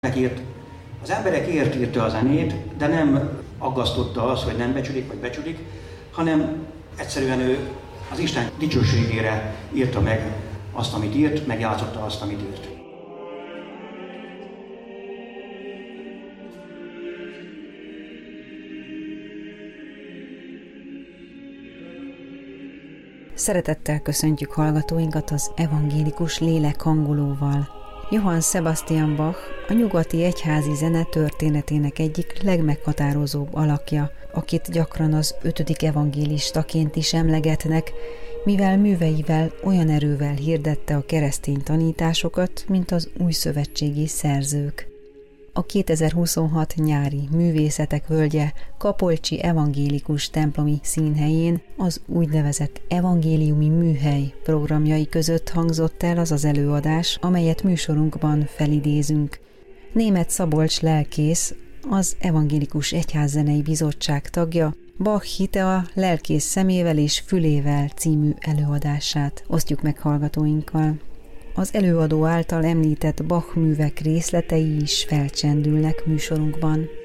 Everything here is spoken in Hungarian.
Az emberekért írta a zenét, de nem aggasztotta az, hogy nem becsülik vagy becsülik, hanem egyszerűen ő az Isten dicsőségére írta meg azt, amit írt, megjátszotta azt, amit írt. Szeretettel köszöntjük hallgatóinkat az evangélikus lélek hangolóval. Johann Sebastian Bach a nyugati egyházi zene történetének egyik legmeghatározóbb alakja, akit gyakran az 5. evangélistaként is emlegetnek, mivel műveivel olyan erővel hirdette a keresztény tanításokat, mint az újszövetségi szerzők. A 2026 nyári Művészetek Völgye Kapolcsi Evangélikus Templomi Színhelyén az úgynevezett evangéliumi műhely programjai között hangzott el az előadás, amelyet műsorunkban felidézünk. Németh Szabolcs lelkész, az Evangélikus Egyházzenei Bizottság tagja, Bach hite a lelkész szemével és fülével című előadását osztjuk meg hallgatóinkkal. Az előadó által említett Bach művek részletei is felcsendülnek műsorunkban.